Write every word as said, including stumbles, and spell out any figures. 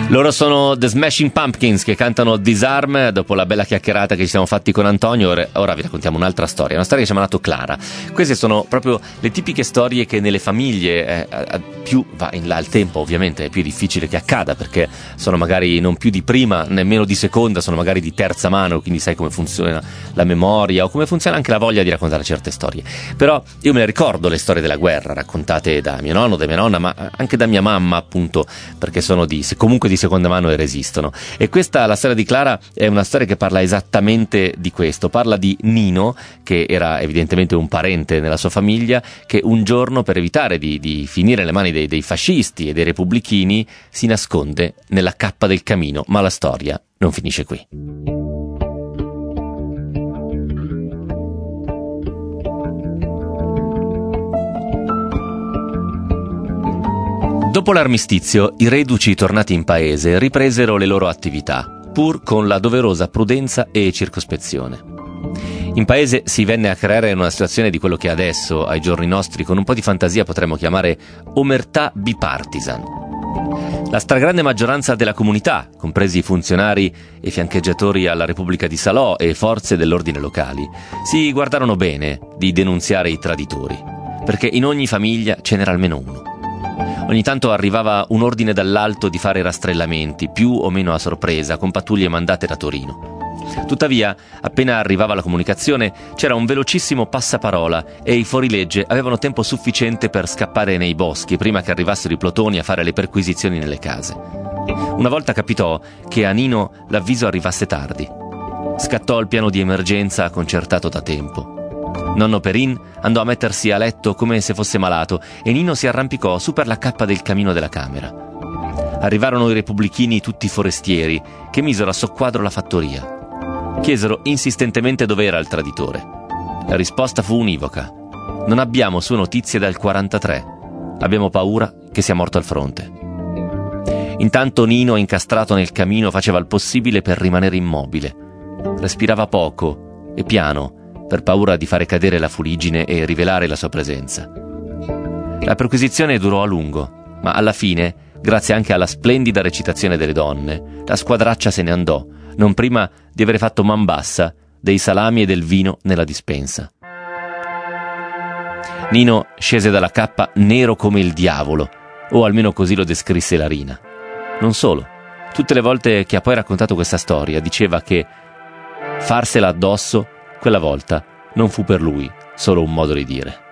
Loro sono The Smashing Pumpkins che cantano Disarm. Dopo la bella chiacchierata che ci siamo fatti con Antonio, ora, ora vi raccontiamo un'altra storia, una storia che ci ha mandato Clara. Queste sono proprio le tipiche storie che nelle famiglie eh, più va in là il tempo, ovviamente è più difficile che accada, perché sono magari non più di prima, nemmeno di seconda, sono magari di terza mano, quindi sai come funziona la memoria o come funziona anche la voglia di raccontare certe storie. Però io me le ricordo le storie della guerra raccontate da mio nonno, da mia nonna, ma anche da mia mamma, appunto, perché sono di comunque di seconda mano e resistono. E questa, la storia di Clara, è una storia che parla esattamente di questo. Parla di Nino, che era evidentemente un parente nella sua famiglia, che un giorno, per evitare di, di finire nelle mani dei, dei fascisti e dei repubblichini, si nasconde nella cappa del camino. Ma la storia non finisce qui. Dopo l'armistizio, i reduci tornati in paese ripresero le loro attività, pur con la doverosa prudenza e circospezione. In paese si venne a creare una situazione di quello che adesso, ai giorni nostri, con un po' di fantasia potremmo chiamare omertà bipartisan. La stragrande maggioranza della comunità, compresi i funzionari e fiancheggiatori alla Repubblica di Salò e forze dell'ordine locali, si guardarono bene di denunziare i traditori, perché in ogni famiglia ce n'era almeno uno. Ogni tanto arrivava un ordine dall'alto di fare rastrellamenti, più o meno a sorpresa, con pattuglie mandate da Torino. Tuttavia, appena arrivava la comunicazione, c'era un velocissimo passaparola e i fuorilegge avevano tempo sufficiente per scappare nei boschi prima che arrivassero i plotoni a fare le perquisizioni nelle case. Una volta capitò che a Nino l'avviso arrivasse tardi. Scattò il piano di emergenza concertato da tempo. Nonno Perin andò a mettersi a letto come se fosse malato e Nino si arrampicò su per la cappa del camino della camera. Arrivarono i repubblichini tutti forestieri che misero a soqquadro la fattoria. Chiesero insistentemente dove era il traditore. La risposta fu univoca: non abbiamo sue notizie dal quarantatré. Abbiamo paura che sia morto al fronte. Intanto Nino, incastrato nel camino, faceva il possibile per rimanere immobile. Respirava poco e piano, per paura di fare cadere la fuliggine e rivelare la sua presenza. La perquisizione durò a lungo, ma alla fine, grazie anche alla splendida recitazione delle donne, la squadraccia se ne andò, non prima di aver fatto man bassa dei salami e del vino nella dispensa. Nino scese dalla cappa nero come il diavolo, o almeno così lo descrisse la Rina. Non solo, tutte le volte che ha poi raccontato questa storia diceva che farsela addosso quella volta non fu per lui solo un modo di dire.